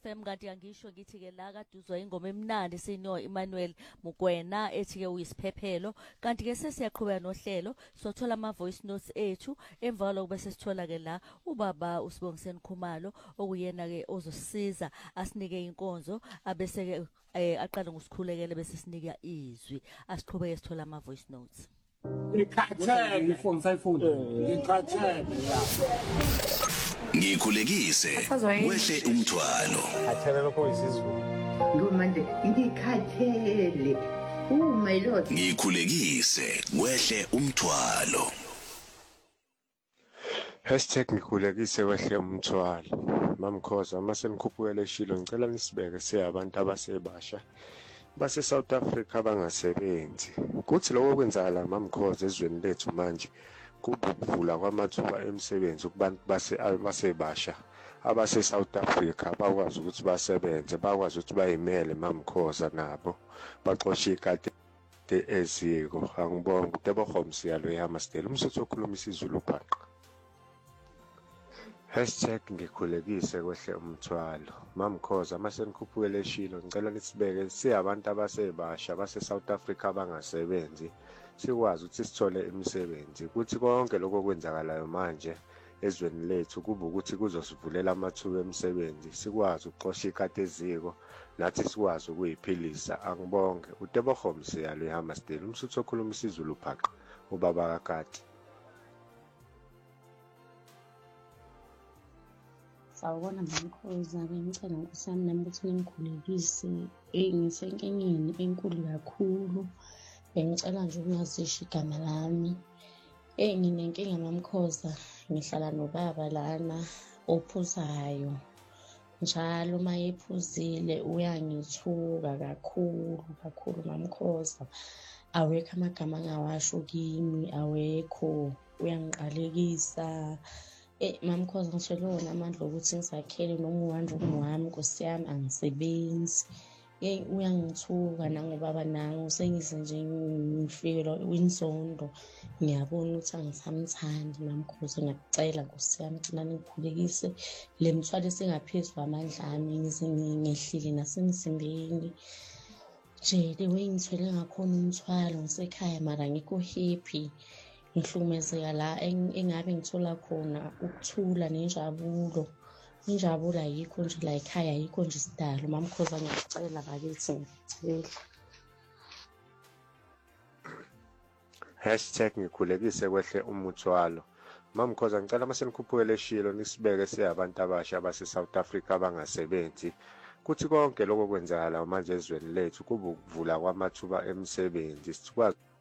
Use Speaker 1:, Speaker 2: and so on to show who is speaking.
Speaker 1: FM kanti angisho ngithi ke la kade uzwa ingoma emnandi sino Emmanuel Mukwena ethi ke uyisiphephelo kanti ke sesiyaqhubeka nohlelo sothola ama voice notes ethu emva lokho bese sithola ke la ubaba uSibongiseni Khumalo okuyena ke ozosisiza asinike inkonzo abese ke aqale ngosikhulekele bese sinika izwi asiqhubeke sithola ama voice notes.
Speaker 2: Ngikhathele ifoni sayifunda ngikhathele
Speaker 3: ngikhulekise wehle umthwalo
Speaker 2: athele lokho isizulu
Speaker 4: ngomande ngikhathele my lord
Speaker 3: ngikhulekise wehle umthwalo
Speaker 5: #ngikhulekise wehle umthwalo mamkhoza mase nikhuphukele eshilo ngicela nisibeke siyabantu abasebasha base South Africa bangasebenzi kuthi lokho kwenzakala mamkhoza ezweni lethu manje kubuvula kwamathuba emisebenzi kubantu basebasha abase South Africa bakwazi ukuthi basebenze bakwazi ukuthi bayimele mamkhoza nabo baxoshe ikade eziko angibonga uTebohomsi yalo yamasiteli umsuthu okhuluma isiZulu bhaqa #ngikhulekise kwehle umthwalo mamkhoza mase nikhuphukele eshilo ngicela nisibeke siyabantu abasebasha base South Africa bangasebenzi sikwazi ukuthi sithole imisebenzi kuthi konke lokho kwenzakalayo manje ezweni lethu kuba ukuthi kuzosivulela amathuba emisebenzi sikwazi ukuxosha ikade eziko nathi sikwazi ukuyiphilisa angibonge uTebohomsi yalo yamasiteli umsuthu okhuluma isiZulu bhaqa ubaba kakati.
Speaker 6: Sawubona mamkhoza bengicela Nkosi yami nami ukuthi ningikhulekise ngisenkingeni enkulu kakhulu bengicela nje ukungazisho igama lami nginenkinga mamkhoza ngihlala nobaba lana ophuzayo njalo mayephuzile uyangithuka kakhulu mamkhoza awekho amagama angawasho kimi awekho uyangiqalekisa mamkhoza ngishelo wona amandla ukuthi ngisakhele noma uwanje wami Nkosi yami angisebenzi uyangithuka nangobaba nangu sengize nje ngifikelwa inzondo ngiyabona ukuthi angisamthandi mamkhoza ngiyacela Nkosi yami ngicela ningikhulekise le mthwalo singaphezulu amandla ami ngize ngehlile nasemzimbeni nje le way ngithwele ngakhona umthwalo ngisekhaya mara ngikho happy ngihlukumezeka la engabe ngithola khona ukuthula nenjabulo injabulo ayikho nje la ekhaya ayikho nje isidalo mamkhoza ngiyacela bakithi ngicela
Speaker 5: #ngikhulekise kwehle umthwalo mamkhoza ngicela mase nikhuphukele eshilo nisibeke siyabantu abasha base South Africa bangasebenzi kuthi konke lokho kwenzakala manje ezweni lethu kuba ukuvula kwamathuba emisebenzi sikwazi